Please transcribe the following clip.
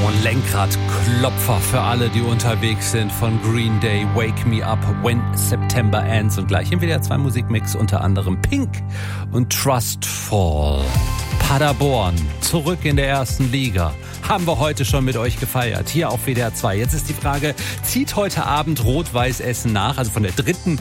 und Lenkradklopfer für alle, die unterwegs sind, von Green Day, Wake Me Up When September Ends, und gleich im WDR 2 Musikmix unter anderem Pink und Trustful. Paderborn, zurück in der ersten Liga. Haben wir heute schon mit euch gefeiert, hier auf WDR 2. Jetzt ist die Frage, zieht heute Abend Rot-Weiß Essen nach, also von der dritten